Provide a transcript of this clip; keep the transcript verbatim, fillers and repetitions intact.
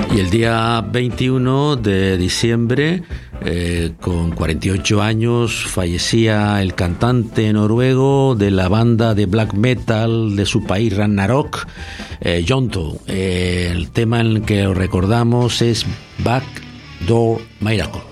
Y el día veintiuno de diciembre, eh, con cuarenta y ocho años, fallecía el cantante noruego de la banda de black metal de su país, Ragnarok, eh, Jonto. Eh, el tema en el que lo recordamos es Backdoor Miracle.